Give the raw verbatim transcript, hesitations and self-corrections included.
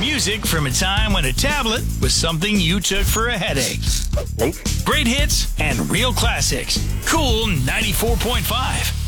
Music from a time when a tablet was something you took for a headache. Nope. Great hits and real classics. Cool ninety-four point five.